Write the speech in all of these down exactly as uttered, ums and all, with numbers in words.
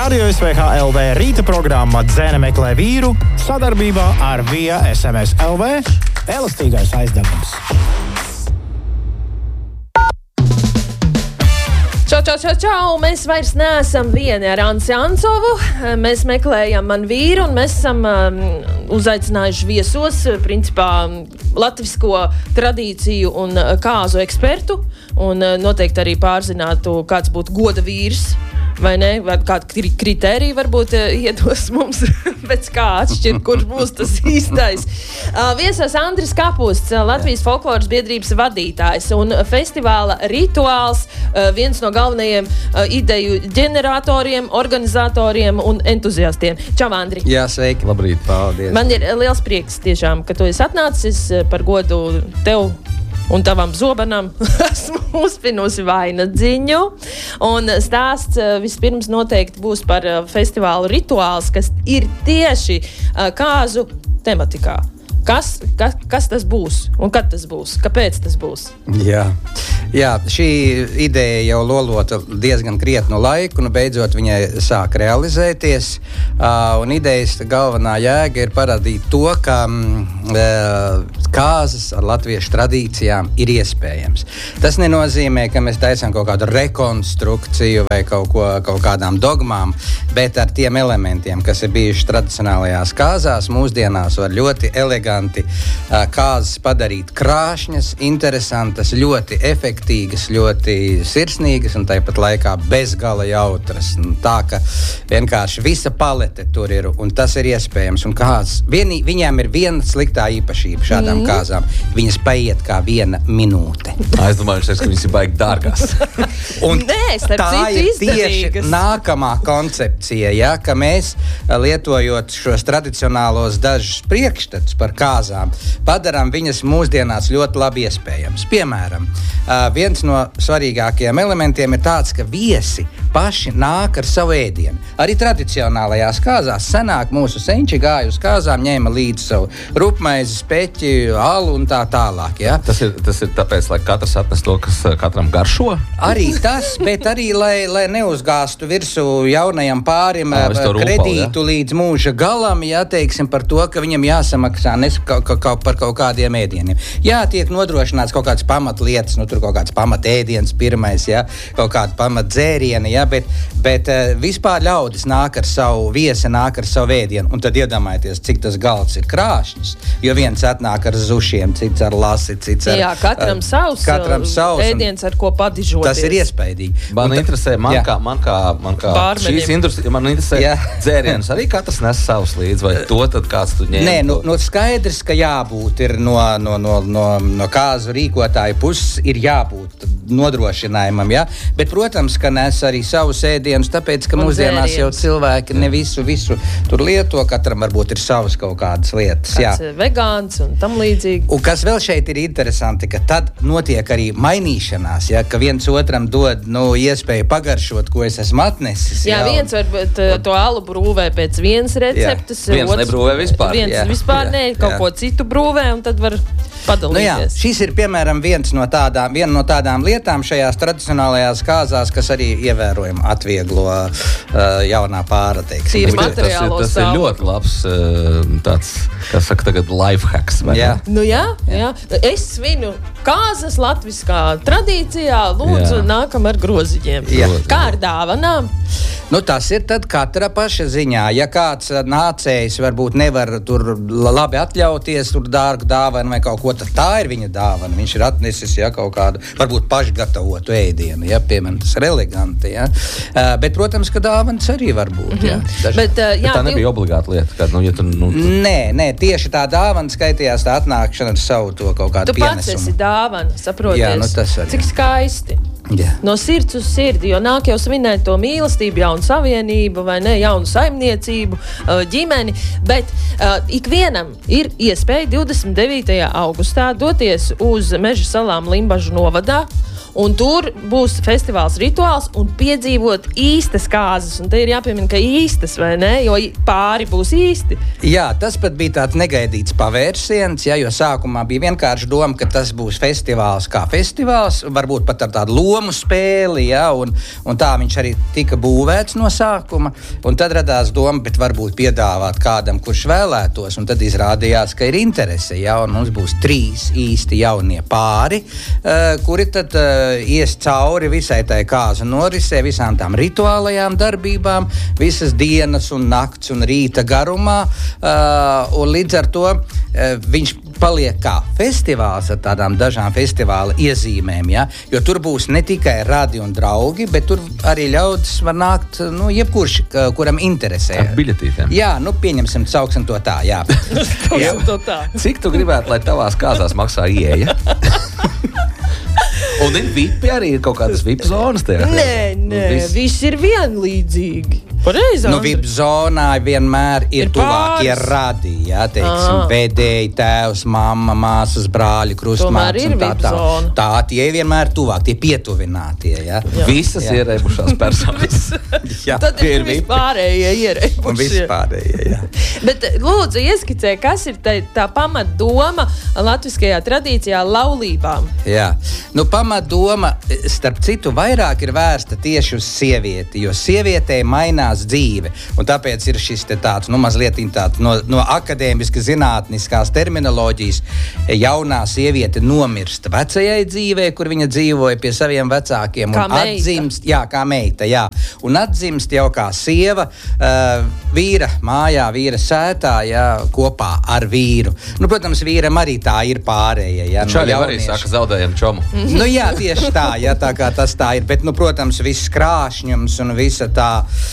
Radio S V H L V rīta programma Dzene meklē vīru sadarbībā ar Via S M S L V elastīgais aizdevums. Čau, čau, čau, čau! Mēs vairs neesam vieni ar Ansi Ancovu. Mēs meklējam man vīru un mēs esam um, uzaicinājuši viesos, principā, latvisko tradīciju un kāzu ekspertu. Un uh, noteikti arī pārzinātu, kāds būtu goda vīrs. Vai ne? Vai kādi kriteriji varbūt iedos mums, pēc kā atšķirt, kurš būs tas īstais. Uh, viesos Andris Kapusts, Latvijas folkloras biedrības vadītājs un festivāla Rituāls, uh, viens no galvenajiem uh, ideju ģeneratoriem, organizatoriem un entuziastiem. Čau, Andri! Jā, sveiki! Labrīt, paldies! Man ir liels prieks tiešām, ka tu esi atnācis par godu tev un tavam zobenam. Esmu uzpinusi vainagdziņu. Un stāsts vispirms noteikti būs par festivālu Rituāls, kas ir tieši kāzu tematikā. Kas, kas, kas tas būs un kad tas būs? Kāpēc tas būs? Jā, Jā šī ideja jau lolota diezgan krietnu laiku, un beidzot viņai sāk realizēties. Uh, un idejas galvenā jēga ir parādīt to, ka uh, kāzas ar latviešu tradīcijām ir iespējams. Tas nenozīmē, ka mēs taisām kaut kādu rekonstrukciju vai kaut, ko, kaut kādām dogmām, bet ar tiem elementiem, kas ir bijuši tradicionālajās kāzās, mūsdienās var ļoti eleganti uh, kāzas padarīt krāšņas, interesantas, ļoti efektīgas, ļoti sirsnīgas un tāpat laikā bezgala jautras. Un tā, ka vienkārši visa palete tur ir, un tas ir iespējams. Un kāds, vienī, viņām ir viena sliktā īpašība šādām mm. kāzām. Viņas paiet kā viena minūte. Es domāju, ka viņas ir baigi dārgās. Un Nē, tā ir tieši nākamā koncepcija, ja, ka mēs, lietojot šos tradicionālos dažus priekšstats par kāzām, padarām viņas mūsdienās ļoti labi iespējams. Piemēram, viens no svarīgākajiem elementiem ir tāds, ka viesi paši nāk ar savu ēdienu. Arī tradicionālajās kāzās senāk mūsu senči gāja uz kāzām, ņēma līdzi savu rupmaizi, speķi, alu un tā tālāk. Ja? Tas ir, tas ir tāpēc, lai katrs atnes to, kas katram garšo? Arī tas, bet arī, lai, lai neuzgāstu virsū jaunajam pārim à, kredītu ja? Līdz mūža galam, ja, teiksim, par to, ka viņam jāsamaksā nes, ka, ka, ka, par kaut kādiem ēdieniem. Jā, tiek nodrošināts kaut kāds pamatlietas, nu tur kaut kāds pamatēdiens pirmais, ja, kaut kāda pamatdzēriena, ja, bet, bet uh, vispār ļaudis nāk ar savu viesi, nāk ar savu ēdienu, un tad iedomājieties, cik tas galds ir krāšņs, jo viens atnāk ar zušiem, cits ar lasi, cits ar... Jā, katram uh, savs, katram savs ēdiens, ar ko padižoties. Tas ir iespaidīgi. Man un interesē, man kā, man kā, man kā šīs industrijas, man interesē jā. Dzērienus, arī katrs nes savus līdzi, vai to tad kāds tu ņēma? Nē, nu, nu skaidrs, ka jābūt ir no, no, no, no, no kāzu rīkotāju puses ir jābūt nodrošinājumam, ja? Bet, protams, ka nes arī savus ēdienus, tāpēc, ka un mūsdienās dzēriens. Jau cilvēki ne visu, visu tur lieto, katram varbūt ir savas kaut kādas lietas. Kāds jā. Vegāns un tam līdzīgi. Un kas vēl šeit ir interesanti, ka tad notiek arī mainīšanās, ja? Ka viens otram dod, nu, iespēju pagaršot, ko es esmu atnesis. Jā, jā viens varbūt to alu brūvē pēc vienas receptes. Jā. Viens otrs, nebrūvē vispār. Viens jā. vispār jā. Ne, kaut jā. Ko citu brūvē, un tad var padalīties. Nu jā, šis ir, piemēram, viens no tādām, viena no tādām lietām šajās tradicionālajās kāzās, kas arī ievērojami atvieglo uh, jaunā pāra, teiksim. Tīri materiālo tas ir, tas ir ļoti labs uh, tāds, kas saka tagad, life hacks. Jā. Nu jā, jā. jā. Es svinu kāzas latviskā tradīcijā, lūdzu, jā. Nākam ar groziņiem. Jā. Kā ar dāvanām? Nu, tas ir tad katra paša ziņā. Ja kāds nācējs varbūt nevar tur labi atļauties tur dārgu dāvanu vai kaut ko, tad tā ir viņa dāvana. Viņš ir atnesis, ja, kaut kādu, varbūt pašgatavotu ēdienu, ja, piemēram, tas ir eleganti, ja. Uh, bet, protams, ka dāvanas arī var būt, mm-hmm. ja. Dažādi. Bet, uh, jā, bet tā nebija obligāta lieta, kad, nu, ja tu, nu, tu... Nē, nē, tieši tā dāvana skaitījās tā atnākšana ar savu to kaut kādu tu pienesumu. Tu pats esi dāvana, saproties, jā, nu, tas arī. Cik skaisti. Jā. No sirds uz sirdi, jo nāk jau svinēt to mīlestību, jaunu savienību vai ne, jaunu saimniecību, ģimeni, bet uh, ikvienam ir iespēja divdesmit devītajā augustā doties uz Meža salām Limbažu novadā un tur būs festivāls rituāls un piedzīvot īstas kāzas, un te ir jāpiemina, ka īstas, vai ne, jo pāri būs īsti. Jā, tas pat bija tāds negaidīts pavērsiens, ja, jo sākumā bija vienkārši doma, ka tas būs festivāls kā festivāls, varbūt pat ar tādu lomu spēli, ja, un, un tā viņš arī tika būvēts no sākuma, un tad radās doma, bet varbūt piedāvāt kādam, kurš vēlētos, un tad izrādījās, ka ir interese, ja, un mums būs trīs īsti jaunie pāri, uh, kuri tad uh, ies cauri visai tai kāzu norisē, visām tām rituālajām darbībām, visas dienas un nakts un rīta garumā, uh, un līdz ar to uh, viņš paliek kā festivāls ar tādām dažām festivāla iezīmēm, ja? Jo tur būs ne tikai radi un draugi, bet tur arī ļaudis var nākt, nu, jebkurš, kuram interesē. Ar biļetītēm. Jā, nu, pieņemsim, sauksim to tā, jā. jā. To tā. Cik tu gribētu, lai tavās kāzās maksā ieeja? Un ir vipi arī, ir kaut kādas vip zonas tajā? Nē, nē, viss, viss ir vienlīdzīgi. Pareizi, nu, vip zonā vienmēr ir, ir tuvākie radi, jā, teiksim, vedēji, tēvs, mamma, māsas, brāļi, krustmāts un tā tā. Tā, tie vienmēr tuvāk, tie pietuvinātie, jā. jā. Visas jā. Ierēbušās personas. jā. Tad ir vispārējie ierēbušie. Un vispārējie, jā. Bet lūdzu, ieskicē, kas ir tā, tā pamatdoma latviskajā tradīcijā laulībām? Jā, nu, pamatdoma, starp citu, vairāk ir vērsta tieši uz sievieti, jo sievietei mainās dzīve. Un tāpēc ir šis te tāds, nu, mazliet tāds no, no akadēmiski zinātniskās terminoloģijas jaunā sieviete nomirst vecajai dzīvē, kur viņa dzīvoja pie saviem vecākiem. Kā un meita. Atzimst, jā, kā meita, jā. Un atzimst jau kā sieva uh, vīra mājā, vīra sētā, jā, kopā ar vīru. Nu, protams, vīram arī tā ir pārējie, jā. Šādi no arī saka zaudējam čomu. Nu, jā, tieši tā, jā, tā kā tas tā ir. Bet, nu, protams, viss krāšņums un visa tā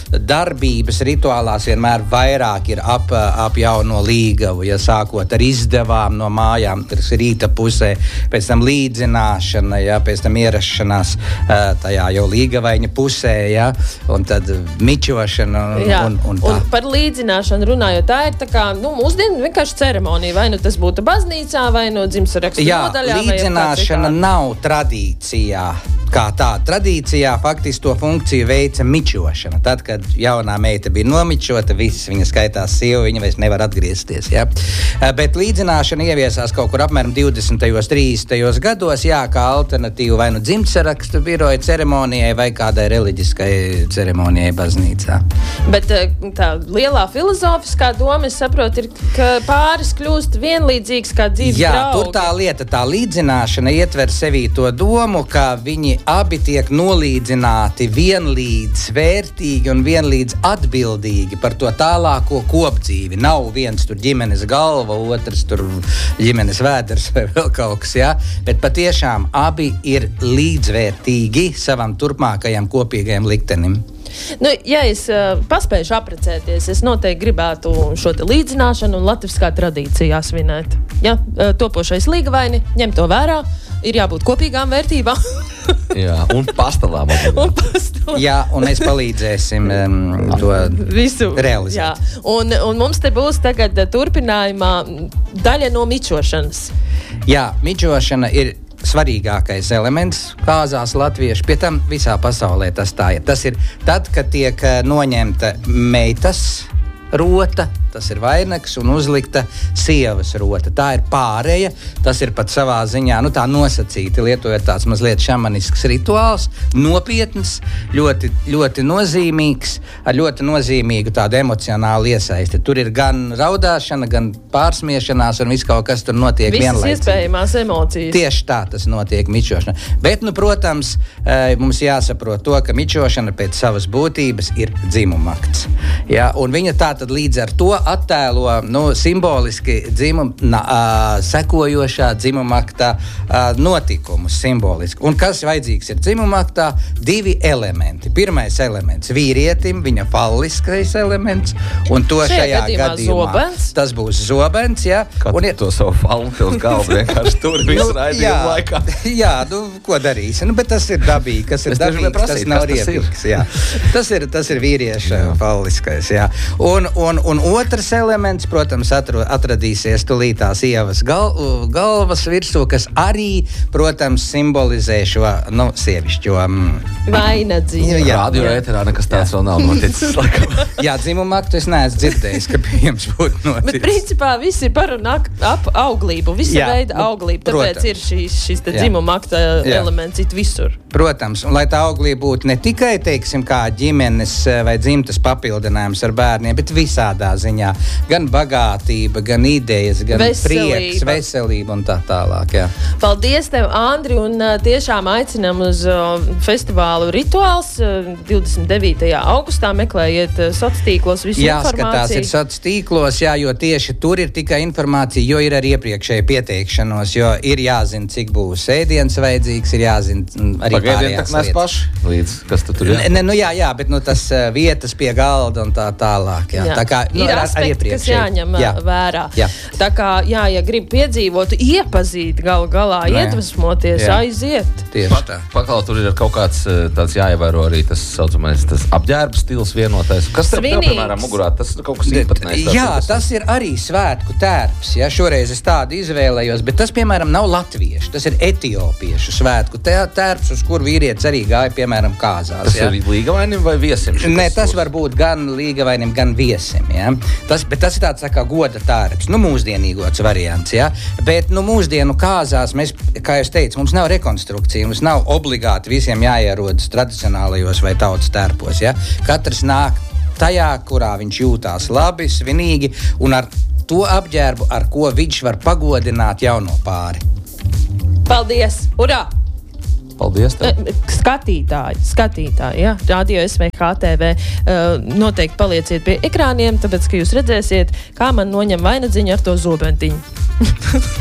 darbības rituālās vienmēr vairāk ir ap, ap jauno līgavu, ja sākot ar izdevām no mājām, tas ir rīta pusē, pēc tam līdzināšana, ja, pēc tam ierašanās tajā jau līgavaiņa pusē, ja, un tad mičošana un, jā, un, un tā. Un par līdzināšanu runājot, tā ir tā kā, nu, mūsdienu vienkārši ceremonija, vai nu tas būtu baznīcā, vai no dzimstarakstu nodaļā. Jā, līdzināšana nav tradīcijā. Kā tā tradīcijā faktiski to funkciju veica mičošana. Tad, kad jaunā meita bija nomičota, viss viņa skaitās sieva, viņa vairs nevar atgriezties. Ja? Bet līdzināšana ieviesās kaut kur apmēram divdesmitajos, trīsdesmitajos gados, jā, kā alternatīva vai nu dzimtsarakstu biroja ceremonijai vai kādai reliģiskai ceremonijai baznīcā. Bet tā lielā filozofiskā doma, es saprotu, ir, ka pāris kļūst vienlīdzīgs kā dzīves jā, draugi. Tur tā lieta, tā līdzināšana ietver sevī to domu, ka viņi abi tiek nolīdzināti vienlīdz vērtīgi un vienlīdz atbildīgi par to tālāko kopdzīvi. Nav viens tur ģimenes galva, otrs tur ģimenes vēders vai vēl kaut kas, jā. Bet patiešām abi ir līdzvērtīgi savam turpmākajam kopīgajam liktenim. Nu, ja es uh, paspējuši aprecēties, es noteikti gribētu šo te līdzināšanu un latviskā tradīcijā svinēt. Ja, uh, topošais līgavaini, ņem to vērā, ir jābūt kopīgām vērtībām. Jā, un pastāvām. un pastāvām. Jā, un mēs palīdzēsim um, to visu realizēt. Jā, un, un mums te būs tagad turpinājumā daļa no mičošanas. Jā, mičošana ir svarīgākais elements kāzās latviešu, pie tam visā pasaulē tas tā ir. Tas ir tad, kad tiek noņemta meitas rota, tas ir vainags, un uzlikta sievas rota. Tā ir pāreja, tas ir pat savā ziņā, nu tā nosacīti, lietojot tāds mazliet šamanisks rituāls, nopietns, ļoti, ļoti nozīmīgs, ar ļoti nozīmīgu tādu emocionālu iesaisti. Tur ir gan raudāšana, gan pārsmiešanās, un viss kaut kas tur notiek vienlaicīgi. Visas iespējamās emocijas. Tieši tā tas notiek mičošana. Bet, nu, protams, mums jāsaprot to, ka mičošana pēc savas būtības ir dzimumakts. Ja, un viņa tā tad līdz ar to attēlo, nu, simboliski dzimum, na, uh, sekojošā dzimumaktā uh, notikumus simboliski. Un kas vajadzīgs ir dzimumaktā? Divi elementi. Pirmais elements vīrietim, viņa falliskais elements, un to šajā, šajā gadījumā, gadījumā zobens. Tas būs zobens, jā. Kad un ir to savu falmu pils galvu vienkārši tur visu raidījumu laikā. Jā, nu, ko darīsi? Nu, bet tas ir dabīgi, kas ir es dabīgs, prasīt, tas nav tas riebīgs, jā. Tas ir, tas ir vīrieša falliskais simbolizēs. Jā. Un, un, un otrs elements, protams, atru, atradīsies tulītās ievas gal, galvas virsū, kas arī, protams, simbolizē šo nu, sievišķo mm. vainagdziņu. Radio ēterā nekas tāds vēl nav noticis. Jā, dzimuma aktu es neesmu dzirdējis, ka pie jums būtu noticis. Bet principā viss ir par un ap, ap auglību, visa jā, veida auglību. Tāpēc protams. Ir šīs, šis dzimuma akta jā. Elements it visur. Protams, un lai tā auglība būtu ne tikai, teiksim, kā ģimenes vai dzimtas papildinājums ar bērniem, bet visādā ziņā. Gan bagātība, gan idejas, gan veselība. Prieks, veselība un tā tālāk. Jā. Paldies tev, Andri, un uh, tiešām aicinam uz uh, festivālu Rituāls uh, divdesmit devītajā augustā. Meklējiet uh, sociālos tīklos visu jāskatās informāciju. Ir sociālos tīklos, jā, jo tieši tur ir tikai informācija, jo ir arī iepriekšēja pieteikšanos, jo ir jāzina, cik būs ēdiens vajadzīgs, ir jāzina arī pārējās lietas. Paši līdz, kas tu tur ir? Ne, nu jā, jā, bet nu, tas uh, vietas pie galda un tā tālāk. Jā. Jā. Tā kā, nu, ir ar, aspekti, kas jāņem jā. Vērā. Jā. Tā kā, jā, ja grib piedzīvot, iepazīt galu galā, no, iedvesmoties, jā. Aiziet. Tieši tā. Paklau, tur ir kaut kāds tāds jāievēro arī tas saucamais, tas apģērba stils vienotais. Kas tev, tev piemēram, mugurā? Tas ir kaut kas īpatnējs. Jā, tas ir arī svētku tērps. Ja? Šoreiz es tādu izvēlējos, bet tas, piemēram, nav latviešu, tas ir etiopiešu svētku tērps, uz kur vīrietis arī gāja, piemēram, kāzās. Tas ja? Ir līgavainim vai viesim? Nē, tas var būt gan līgavainim, gan viesim. Ja? Tas, bet tas ir tāds tā kā goda tērps, nu mūsdienīgots variants. Ja? Bet nu mūsdienu kāzās mēs, kā jūs teicu, mums nav rekonstrukcija, mums nav obligāti visiem jāierodas tradicionālajos vai tautas tērpos. Ja? Katrs nāk tajā, kurā viņš jūtās labi, svinīgi un ar to apģērbu, ar ko viņš var pagodināt jauno pāri. Paldies! Urā! Paldies tev. Skatītāji, skatītāji, jā, Radio S V H T V. Uh, noteikti palieciet pie ekrāniem, tāpēc, ka jūs redzēsiet, kā man noņem vainagdziņu ar to zobentiņu.